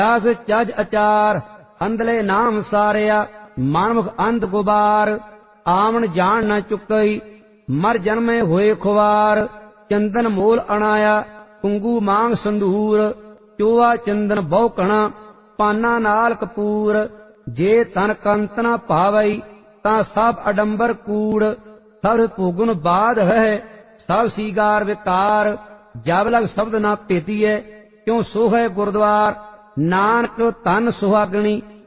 ਅਸ ਚਜ ਅਚਾਰ ਅੰਧਲੇ ਨਾਮ ਸਾਰਿਆ ਮਨਮੁਖ ਅੰਧ ਗੁਬਾਰ ਆਵਣ ਜਾਣ ਨ ਚੁੱਕਈ ਮਰ ਜਨਮੇ ਹੋਏ ਖੁਵਾਰ ਚੰਦਨ ਮੋਲ ਅਣਾਇਆ ਕੁੰਗੂ ਮਾਂਗ ਸੰਧੂਰ ਚੋਆ ਚੰਦਨ ਬਹੁ ਕਣਾ ਪਾਨਾ ਨਾਲ ਕਪੂਰ ਜੇ ਤਨ ਕੰਤ ਨ ਭਾਵਈ ਤਾਂ ਸਭ ਅਡੰਬਰ ਕੂੜ ਸਭ ਭੋਗੁਣ ਬਾਧ ਹੈ ਸਭ ਸੀਗਾਰ ਵਿਕਾਰ ਜਬ ਲਗ ਸ਼ਬਦ ਨਾ ਭੇਦੀਐ ਕਿਉ ਸੋਹੈ ਗੁਰਦੁਆਰ ਨਾਨਕ ਤਨ ਸੁਹਾਗਣੀ